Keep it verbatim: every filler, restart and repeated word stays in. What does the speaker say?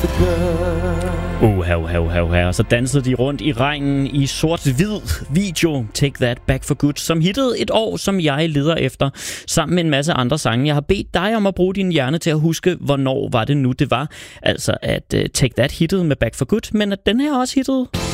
the bird. Uha, uha, uha, uha. Og så dansede de rundt i regnen i sort-hvid video Take That Back for Good, som hittede et år, som jeg leder efter, sammen med en masse andre sange. Jeg har bedt dig om at bruge din hjerne til at huske, hvornår var det nu det var. Altså at uh, Take That hittede med Back for Good, men at den her også hittede.